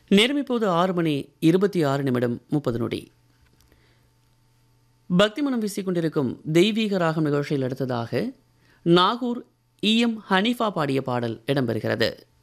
நேரம் இப்போது 6:26:30 பக்தி மனம் வீசிக்கொண்டிருக்கும் தெய்வீக ராகம் நிகழ்ச்சியில் அடுத்ததாக நாகூர் இஎம் ஹனீஃபா பாடிய பாடல் இடம்பெறுகிறது.